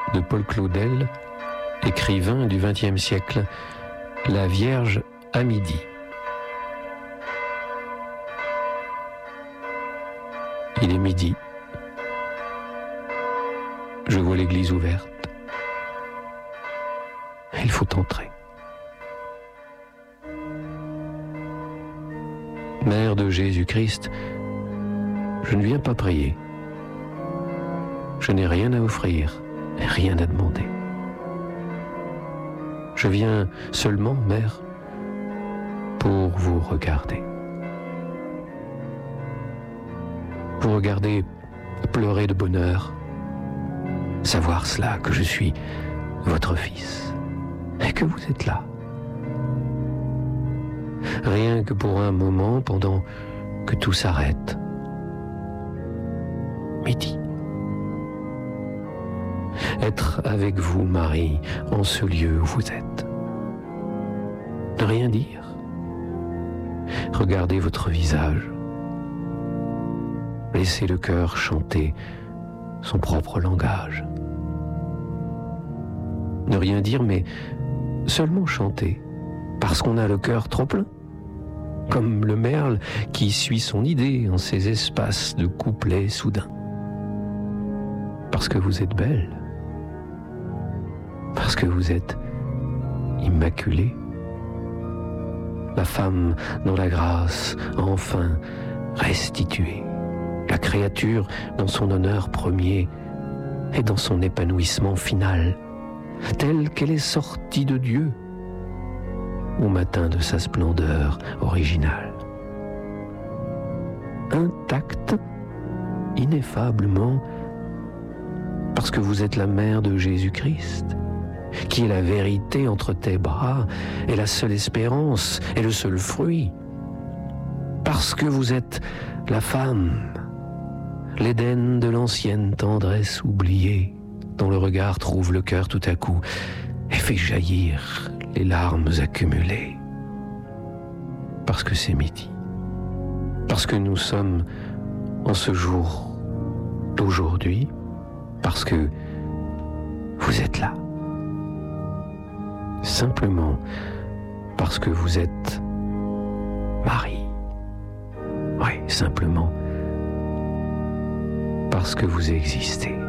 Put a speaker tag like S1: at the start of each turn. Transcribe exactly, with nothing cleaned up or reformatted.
S1: de Paul Claudel, écrivain du vingtième siècle, La Vierge à midi. Il est midi. Je vois l'église ouverte. Il faut entrer. Mère de Jésus-Christ, je ne viens pas prier. Je n'ai rien à offrir et rien à demander. Je viens seulement, Mère, pour vous regarder. Vous regarder pleurer de bonheur, savoir cela, que je suis votre fils et que vous êtes là. Rien que pour un moment pendant que tout s'arrête. Midi. Être avec vous, Marie, en ce lieu où vous êtes. Ne rien dire. Regardez votre visage. Laissez le cœur chanter son propre langage. Ne rien dire, mais seulement chanter, parce qu'on a le cœur trop plein, comme le merle qui suit son idée en ces espaces de couplets soudains. Parce que vous êtes belle, parce que vous êtes immaculée, la femme dont la grâce a enfin restituée, la créature dans son honneur premier et dans son épanouissement final, telle qu'elle est sortie de Dieu au matin de sa splendeur originale. Intacte, ineffablement, parce que vous êtes la mère de Jésus-Christ, qui est la vérité entre tes bras et la seule espérance et le seul fruit. Parce que vous êtes la femme, l'Éden de l'ancienne tendresse oubliée, dont le regard trouve le cœur tout à coup et fait jaillir les larmes accumulées. Parce que c'est midi. Parce que nous sommes en ce jour d'aujourd'hui. Parce que vous êtes là. Simplement parce que vous êtes Marie. Oui, simplement parce que vous existez.